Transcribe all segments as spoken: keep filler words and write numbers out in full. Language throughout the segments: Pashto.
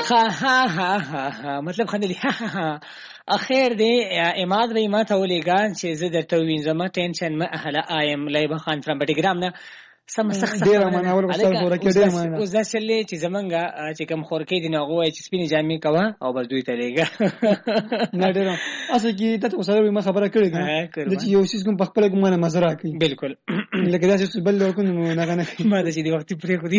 ها ها ها ها ها مطلب خندلی ها ها ها اخیر دی اماد به ما ته ولېګان چې زه درته وینځم ټینشن ما اهله ایم لایبه خان فرام بټګرام نه سم سخت ډیر مناول غوښتل خو راکې ډیر مناول اوس دا چلې چې زمونږه چې کوم خورکې دي نو غوې چې سپینې جامې کوه او بس دوی ته لېګا نه ډیر اصل کې ته اوسره ما خبره کړې ده چې یو څه کوم په خپل کومه مزرا کوي بالکل لکه دا چې بل ورکو نه غنه ما د دې وخت پرې خو دي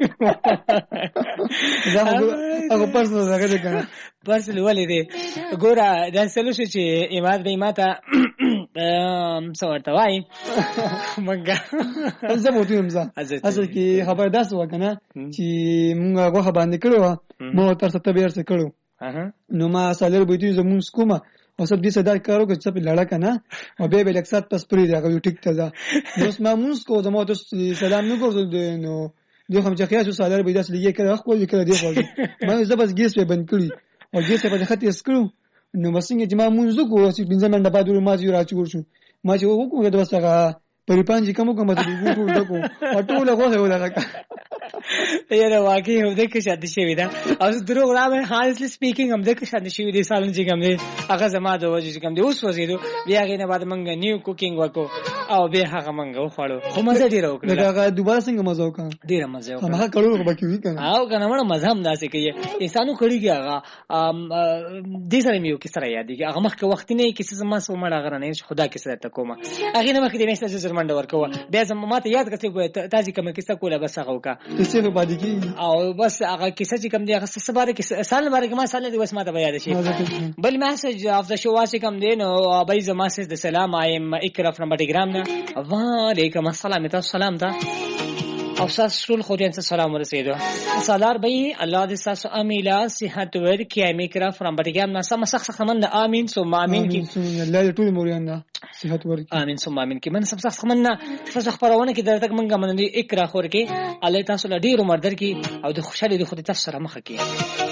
دا هغه پرسنل هغه ده کنه پرسنل ولې دی ګوره دا سلوشن چې اماد به ماته ام څورته وای مونږه زه یم ځه اصل کې خبر داس وکنه چې موږ هغه باندې کړو مو تر څه تبیر څه کړو نو ما سالر بوتي زمون سکوما او سب دې صدا کارو چې په لړا کنه او به به لکسات پس پری دی هغه ټیک ته ځه نو ما مونږ کو زمو ته سلام نه ګورځو نو دوی هم چې خیاسو سالر به داس لګي کړه خو یې کړه دی خو ما زه بس ګیس په بند کړی او ګیس په خاطر اسکرو نو مسنګ چې ما مونږ کو چې بنځه منډه بعد ما چې راچور شو ما چې وګورم دا وسه پری پانځي کوم کوم ته وګورم دغه او ټول هغه ولا یاره واقعي هم د کې شاده شوی دا او دروغ راوي هانسلی سپیکینګ هم د کې شاده شوی دي سالن چې کوم دي هغه زما د وجه چې کوم دي اوس وزیدو بیا غینه بعد منګ نیو کوکینګ وکړو او به هغه منګ وخړو خو مزه ډیر وکړه دا دوباره څنګه مزه وکړه ډیر مزه وکړه هغه کړو به کوي کنه او کنه مړ مزه هم داسې کوي انسانو کړیږي هغه دې سره میو کې سره یاد دي هغه مخکې وخت نه کې څه ما سو مړ هغه نه خدا کې سره تکوما هغه نه مخکې دې نشته زر منډه ورکوه بیا زما ماته یاد کړې تاسو کوم کې څه کوله بس هغه وکا څه په باندې کی او بس هغه کیسه چې کوم دی هغه څه باره کې سال باره کې ما سال دی وس ماته یاد شي بل میسج اف ذا شو واسه کوم دی نو بای زما سه د سلام ایم اکرا فرام بټګرام نه وعلیکم السلام تاسو سلام تا او تاسو ټول خو دې سلام ورسېدو سالار بای الله دې تاسو امیلا صحت ورکړي امیکرا فرام بټګرام نه سم سخت سخت من امين ثم امين کی الله ټول موريان صحت ورکړي امين ثم امين کی من سم سخت من تاسو خبرونه کې درته منګه من اکرا خور کې الله تاسو له ډیر عمر در کې او د خوشاله د خود تاسو سره مخ کې